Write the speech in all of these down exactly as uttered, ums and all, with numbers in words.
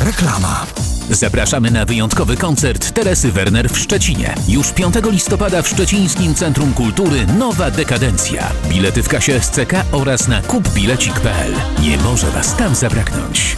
Reklama. Zapraszamy na wyjątkowy koncert Teresy Werner w Szczecinie. Już piątego listopada w Szczecińskim Centrum Kultury Nowa Dekadencja. Bilety w kasie S C K oraz na kupbilecik kropka p l. Nie może Was tam zabraknąć.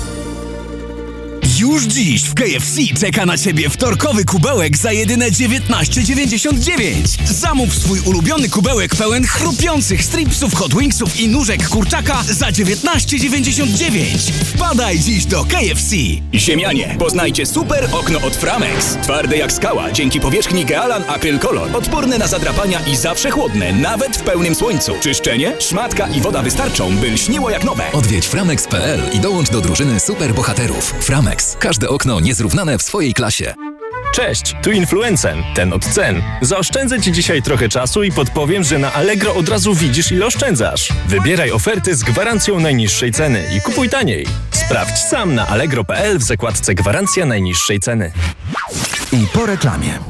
Już dziś w K F C czeka na Ciebie wtorkowy kubełek za jedyne dziewiętnaście dziewięćdziesiąt dziewięć. Zamów swój ulubiony kubełek pełen chrupiących stripsów, hot wingsów i nóżek kurczaka za dziewiętnaście dziewięćdziesiąt dziewięć. Wpadaj dziś do K F C. Ziemianie, poznajcie super okno od Framex. Twarde jak skała, dzięki powierzchni Gealan Acryl Color. Odporne na zadrapania i zawsze chłodne, nawet w pełnym słońcu. Czyszczenie, szmatka i woda wystarczą, by lśniło jak nowe. Odwiedź framex kropka p l i dołącz do drużyny super bohaterów. Framex. Każde okno niezrównane w swojej klasie. Cześć, tu Influencen, ten od cen. Zaoszczędzę Ci dzisiaj trochę czasu i podpowiem, że na Allegro od razu widzisz, ile oszczędzasz. Wybieraj oferty z gwarancją najniższej ceny i kupuj taniej. Sprawdź sam na allegro kropka p l w zakładce Gwarancja najniższej ceny. I po reklamie.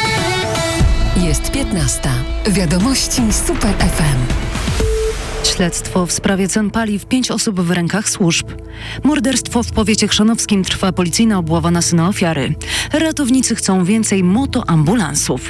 Jest piętnasta. Wiadomości Super F M. Śledztwo w sprawie cen paliw, pięć osób w rękach służb. Morderstwo w powiecie chrzanowskim, trwa policyjna obława na syna ofiary. Ratownicy chcą więcej motoambulansów.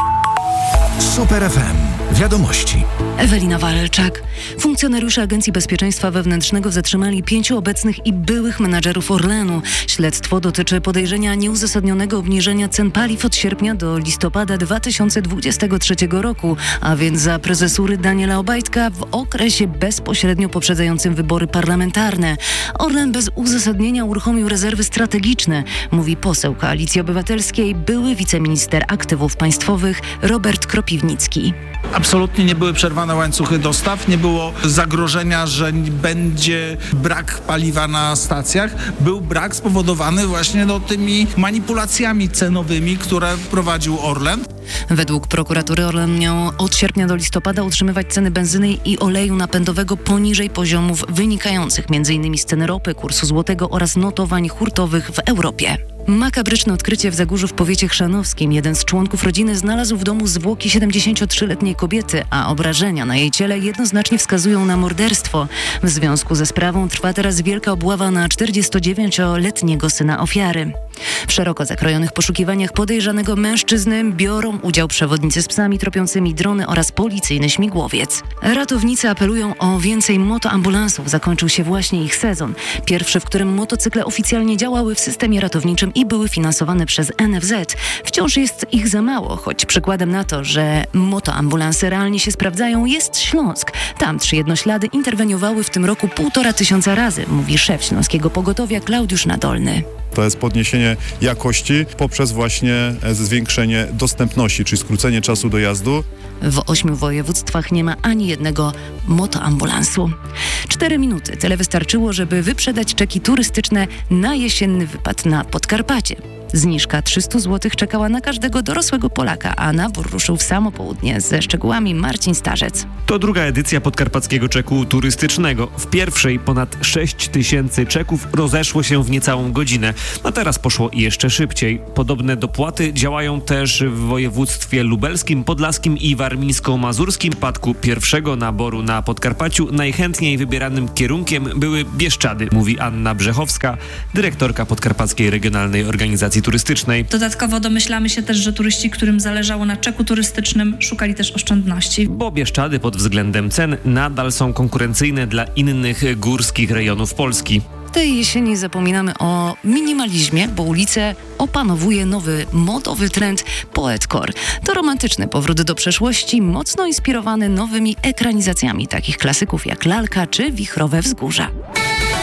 Super F M. Wiadomości. Ewelina Walczak. Funkcjonariusze Agencji Bezpieczeństwa Wewnętrznego zatrzymali pięciu obecnych i byłych menadżerów Orlenu. Śledztwo dotyczy podejrzenia nieuzasadnionego obniżenia cen paliw od sierpnia do listopada dwa tysiące dwudziestego trzeciego roku, a więc za prezesury Daniela Obajtka w okresie bezpośrednio poprzedzającym wybory parlamentarne. Orlen bez uzasadnienia uruchomił rezerwy strategiczne, mówi poseł Koalicji Obywatelskiej, były wiceminister aktywów państwowych Robert Kropiwnicki. Absolutnie nie były przerwane łańcuchy dostaw, nie było zagrożenia, że będzie brak paliwa na stacjach. Był brak spowodowany właśnie no, tymi manipulacjami cenowymi, które prowadził Orlen. Według prokuratury Orlen miał od sierpnia do listopada utrzymywać ceny benzyny i oleju napędowego poniżej poziomów wynikających m.in. z ceny ropy, kursu złotego oraz notowań hurtowych w Europie. Makabryczne odkrycie w Zagórzu w powiecie chrzanowskim. Jeden z członków rodziny znalazł w domu zwłoki siedemdziesięciotrzyletniej kobiety, a obrażenia na jej ciele jednoznacznie wskazują na morderstwo. W związku ze sprawą trwa teraz wielka obława na czterdziestodziewięcioletniego syna ofiary. W szeroko zakrojonych poszukiwaniach podejrzanego mężczyzny biorą udział przewodnicy z psami tropiącymi drony oraz policyjny śmigłowiec. Ratownicy apelują o więcej motoambulansów. Zakończył się właśnie ich sezon. Pierwszy, w którym motocykle oficjalnie działały w systemie ratowniczym i były finansowane przez N F Z. Wciąż jest ich za mało, choć przykładem na to, że motoambulanse realnie się sprawdzają, jest Śląsk. Tam trzy jednoślady interweniowały w tym roku półtora tysiąca razy, mówi szef Śląskiego Pogotowia Klaudiusz Nadolny. To jest podniesienie jakości poprzez właśnie zwiększenie dostępności, czyli skrócenie czasu dojazdu. W ośmiu województwach nie ma ani jednego motoambulansu. Cztery minuty. Tyle wystarczyło, żeby wyprzedać czeki turystyczne na jesienny wypad na Podkarpacie. Zniżka trzysta złotych czekała na każdego dorosłego Polaka, a nabór ruszył w samo południe. Ze szczegółami Marcin Starzec. To druga edycja podkarpackiego czeku turystycznego. W pierwszej ponad sześć tysięcy czeków rozeszło się w niecałą godzinę, a teraz poszło jeszcze szybciej. Podobne dopłaty działają też w województwie lubelskim, podlaskim i warmińsko-mazurskim. W przypadku pierwszego naboru na Podkarpaciu najchętniej wybieranym kierunkiem były Bieszczady, mówi Anna Brzechowska, dyrektorka Podkarpackiej Regionalnej Organizacji Turystycznej. Dodatkowo domyślamy się też, że turyści, którym zależało na czeku turystycznym, szukali też oszczędności. Bo Bieszczady pod względem cen nadal są konkurencyjne dla innych górskich rejonów Polski. Tej jesieni zapominamy o minimalizmie, bo ulicę opanowuje nowy modowy trend poetcore. To romantyczny powrót do przeszłości, mocno inspirowany nowymi ekranizacjami takich klasyków jak Lalka czy Wichrowe Wzgórza.